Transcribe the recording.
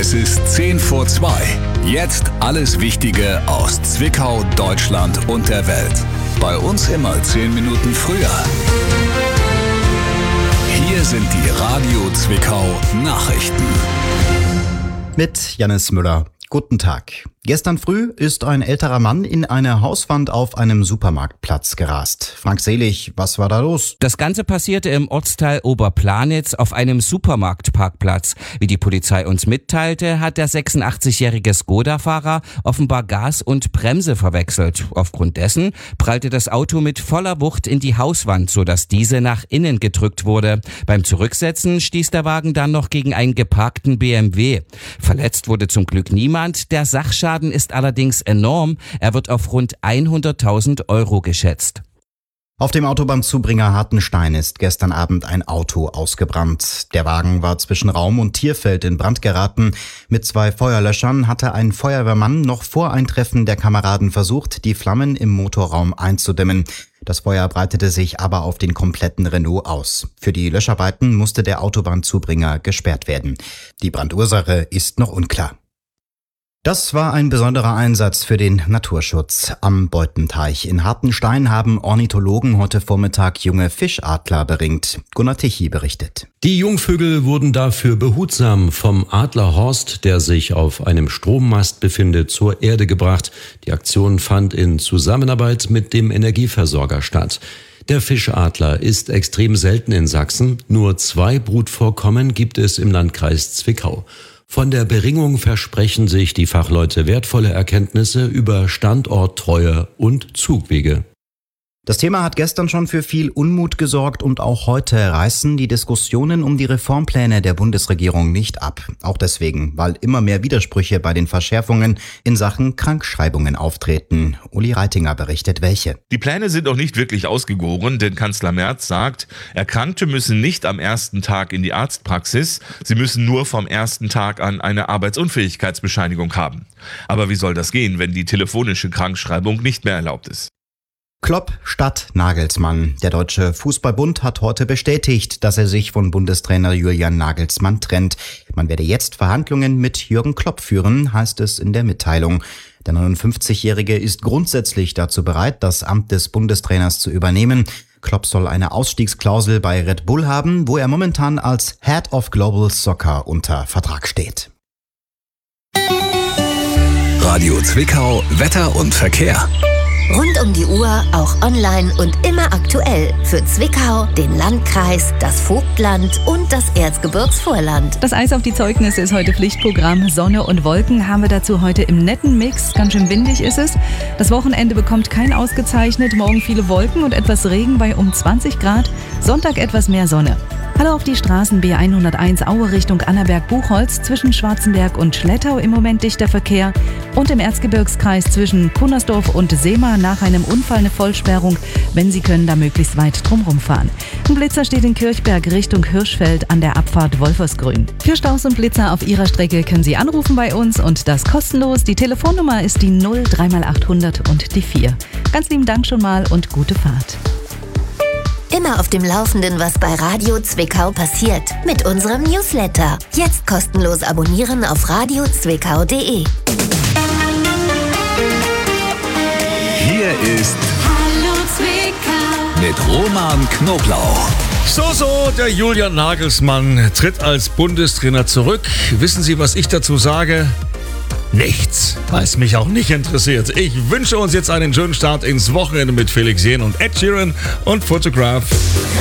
Es ist 10 vor 2. Jetzt alles Wichtige aus Zwickau, Deutschland und der Welt. Bei uns immer 10 Minuten früher. Hier sind die Radio Zwickau Nachrichten. Mit Jannis Müller. Guten Tag. Gestern früh ist ein älterer Mann in eine Hauswand auf einem Supermarktplatz gerast. Frank Selig, was war da los? Das Ganze passierte im Ortsteil Oberplanitz auf einem Supermarktparkplatz. Wie die Polizei uns mitteilte, hat der 86-jährige Skoda-Fahrer offenbar Gas und Bremse verwechselt. Aufgrund dessen prallte das Auto mit voller Wucht in die Hauswand, sodass diese nach innen gedrückt wurde. Beim Zurücksetzen stieß der Wagen dann noch gegen einen geparkten BMW. Verletzt wurde zum Glück niemand. Der Sachschaden ist allerdings enorm. Er wird auf rund 100.000 Euro geschätzt. Auf dem Autobahnzubringer Hartenstein ist gestern Abend ein Auto ausgebrannt. Der Wagen war zwischen Raum und Tierfeld in Brand geraten. Mit 2 Feuerlöschern hatte ein Feuerwehrmann noch vor Eintreffen der Kameraden versucht, die Flammen im Motorraum einzudämmen. Das Feuer breitete sich aber auf den kompletten Renault aus. Für die Löscharbeiten musste der Autobahnzubringer gesperrt werden. Die Brandursache ist noch unklar. Das war ein besonderer Einsatz für den Naturschutz. Am Beutenteich in Hartenstein haben Ornithologen heute Vormittag junge Fischadler beringt. Gunnar Tichy berichtet. Die Jungvögel wurden dafür behutsam vom Adlerhorst, der sich auf einem Strommast befindet, zur Erde gebracht. Die Aktion fand in Zusammenarbeit mit dem Energieversorger statt. Der Fischadler ist extrem selten in Sachsen. Nur 2 Brutvorkommen gibt es im Landkreis Zwickau. Von der Beringung versprechen sich die Fachleute wertvolle Erkenntnisse über Standorttreue und Zugwege. Das Thema hat gestern schon für viel Unmut gesorgt und auch heute reißen die Diskussionen um die Reformpläne der Bundesregierung nicht ab. Auch deswegen, weil immer mehr Widersprüche bei den Verschärfungen in Sachen Krankschreibungen auftreten. Uli Reitinger berichtet welche. Die Pläne sind noch nicht wirklich ausgegoren, denn Kanzler Merz sagt, Erkrankte müssen nicht am ersten Tag in die Arztpraxis, sie müssen nur vom ersten Tag an eine Arbeitsunfähigkeitsbescheinigung haben. Aber wie soll das gehen, wenn die telefonische Krankschreibung nicht mehr erlaubt ist? Klopp statt Nagelsmann. Der Deutsche Fußballbund hat heute bestätigt, dass er sich von Bundestrainer Julian Nagelsmann trennt. Man werde jetzt Verhandlungen mit Jürgen Klopp führen, heißt es in der Mitteilung. Der 59-Jährige ist grundsätzlich dazu bereit, das Amt des Bundestrainers zu übernehmen. Klopp soll eine Ausstiegsklausel bei Red Bull haben, wo er momentan als Head of Global Soccer unter Vertrag steht. Radio Zwickau, Wetter und Verkehr. Rund um die Uhr, auch online und immer aktuell. Für Zwickau, den Landkreis, das Vogtland und das Erzgebirgsvorland. Das Eis auf die Zeugnisse ist heute Pflichtprogramm. Sonne und Wolken haben wir dazu heute im netten Mix. Ganz schön windig ist es. Das Wochenende bekommt kein ausgezeichnet. Morgen viele Wolken und etwas Regen bei um 20 Grad. Sonntag etwas mehr Sonne. Hallo auf die Straßen B101 Aue Richtung Annaberg-Buchholz. Zwischen Schwarzenberg und Schlettau im Moment dichter Verkehr. Und im Erzgebirgskreis zwischen Kunnersdorf und Seema nach einem Unfall eine Vollsperrung. Wenn Sie können, da möglichst weit drumherum fahren. Ein Blitzer steht in Kirchberg Richtung Hirschfeld an der Abfahrt Wolfersgrün. Für Staus und Blitzer auf Ihrer Strecke können Sie anrufen bei uns und das kostenlos. Die Telefonnummer ist die 0 3x800 und die 4. Ganz lieben Dank schon mal und gute Fahrt. Immer auf dem Laufenden, was bei Radio Zwickau passiert. Mit unserem Newsletter. Jetzt kostenlos abonnieren auf radiozwickau.de. Hier ist Hallo Zwickau mit Roman Knoblauch. So, der Julian Nagelsmann tritt als Bundestrainer zurück. Wissen Sie, was ich dazu sage? Nichts, weil es mich auch nicht interessiert. Ich wünsche uns jetzt einen schönen Start ins Wochenende mit Felix Jähn und Ed Sheeran und Photograph.